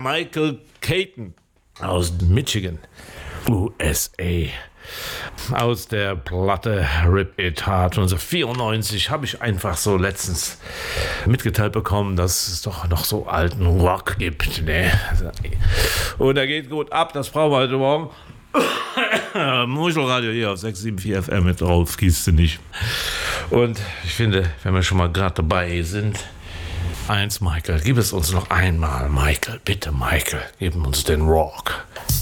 Michael Caton aus Michigan, USA. Aus der Platte Rip It Hard 1994 habe ich einfach so letztens mitgeteilt bekommen, dass es doch noch so alten Rock gibt. Ne? Und er geht gut ab, das brauchen wir heute Morgen. Muschelradio hier auf 674 FM mit drauf, gießt du nicht. Und ich finde, wenn wir schon mal gerade dabei sind, eins, Michael, gib es uns noch einmal, Michael, bitte Michael, gib uns den Rock.